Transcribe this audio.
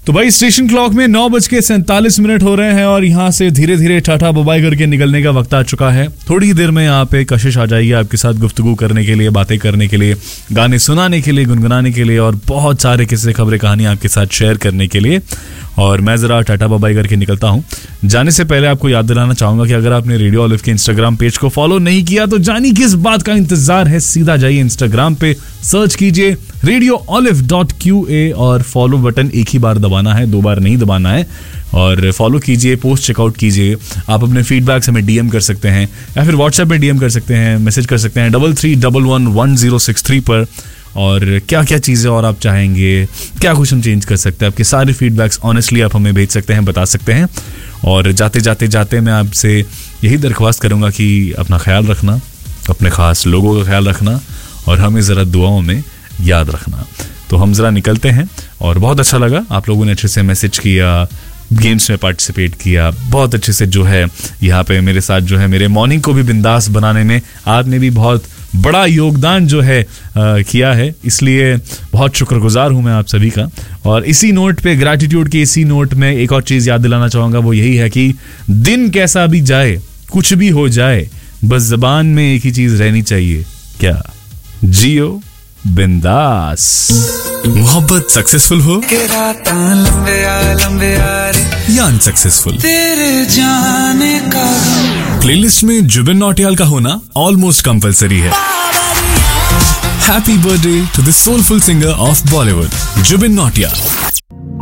तो भाई station clock में 9:47 हो रहे हैं और यहाँ से धीरे धीरे टाटा बाय करके निकलने का वक्त आ चुका है। थोड़ी ही देर में यहाँ पे कशिश आ जाएगी आपके साथ गुफ्तगू करने के लिए, बातें करने के लिए, गाने सुनाने के लिए, गुनगुनाने के लिए और बहुत सारे किस्से खबरें कहानी आपके साथ शेयर करने के लिए। और मैं जरा टाटा बाय करके निकलता हूँ। जाने से पहले आपको याद दिलाना चाहूंगा कि अगर आपने रेडियो ऑलिव के इंस्टाग्राम पेज को फॉलो नहीं किया तो जानी किस बात का इंतजार है, सीधा जाइए इंस्टाग्राम पे, सर्च कीजिए radioolive.qa और फॉलो बटन एक ही बार दबाना है, 2 बार नहीं दबाना है। और फॉलो कीजिए, पोस्ट चेकआउट कीजिए। आप अपने फीडबैक्स हमें डीएम कर सकते हैं या फिर व्हाट्सएप में डीएम कर सकते हैं, मैसेज कर सकते हैं 33111063 पर। और क्या क्या चीज़ें और आप चाहेंगे, क्या कुछ हम चेंज कर सकते हैं, आपके सारे फीडबैक्स ऑनेस्टली आप हमें भेज सकते हैं, बता सकते हैं। और जाते मैं आपसे यही दरख्वास्त करूँगा कि अपना ख्याल रखना, अपने ख़ास लोगों का ख्याल रखना और हमें ज़रा दुआओं में याद रखना। तो हम ज़रा निकलते हैं। और बहुत अच्छा लगा, आप लोगों ने अच्छे से मैसेज किया, गेम्स में पार्टिसिपेट किया, बहुत अच्छे से जो है यहाँ पे मेरे साथ जो है मेरे मॉर्निंग को भी बिंदास बनाने में आपने भी बहुत बड़ा योगदान जो है किया है, इसलिए बहुत शुक्रगुजार हूँ मैं आप सभी का। और इसी नोट पे, ग्रैटिट्यूड के इसी नोट में एक और चीज़ याद दिलाना चाहूँगा, वो यही है कि दिन कैसा भी जाए, कुछ भी हो जाए, बस ज़बान में एक ही चीज़ रहनी चाहिए, क्या? जियो बिंदास। मोहब्बत सक्सेसफुल हो या अनसक्सेसफुल, तेरे जाने का प्लेलिस्ट में जुबिन नौटियाल का होना ऑलमोस्ट कंपलसरी है। Happy birthday to the soulful singer of Bollywood, Zubin Nautiyal.